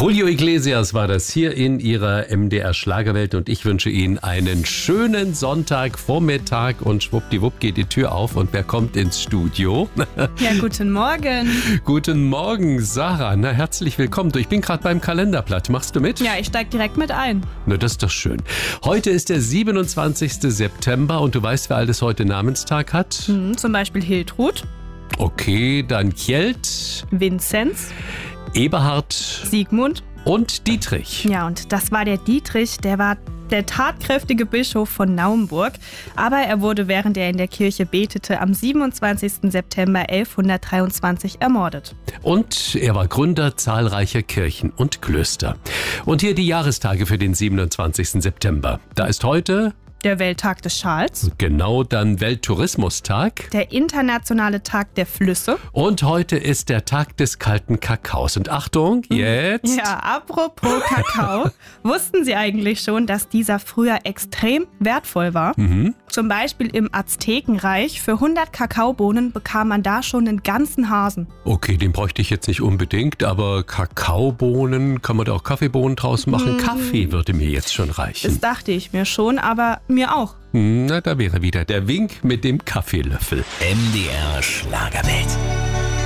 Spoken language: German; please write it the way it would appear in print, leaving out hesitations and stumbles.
Julio Iglesias war das hier in Ihrer MDR Schlagerwelt und ich wünsche Ihnen einen schönen Sonntagvormittag und schwuppdiwupp geht die Tür auf und wer kommt ins Studio? Ja, guten Morgen. Guten Morgen, Sarah. Na, herzlich willkommen. Du, ich bin gerade beim Kalenderblatt. Machst du mit? Ja, ich steig direkt mit ein. Na, das ist doch schön. Heute ist der 27. September und du weißt, wer alles heute Namenstag hat? Zum Beispiel Hiltrud, Okay, dann Kjeld, Vinzenz, Eberhard Sigmund. und Dietrich. Ja, und das war der Dietrich, der war der tatkräftige Bischof von Naumburg. Aber er wurde, während er in der Kirche betete, am 27. September 1123 ermordet. Und er war Gründer zahlreicher Kirchen und Klöster. Und hier die Jahrestage für den 27. September. Da ist heute, Der Welttag des Schals, genau, dann Welttourismustag. der internationale Tag der Flüsse. Und heute ist der Tag des kalten Kakaos. Und Achtung, jetzt. Ja, apropos Kakao. Wussten Sie eigentlich schon, dass dieser früher extrem wertvoll war? Zum Beispiel im Aztekenreich. Für 100 Kakaobohnen bekam man da schon einen ganzen Hasen. Okay, den bräuchte ich jetzt nicht unbedingt, aber Kakaobohnen, kann man da auch Kaffeebohnen draus machen? Kaffee würde mir jetzt schon reichen. Das dachte ich mir schon, aber mir auch. Na, da wäre wieder der Wink mit dem Kaffeelöffel. MDR Schlagerwelt.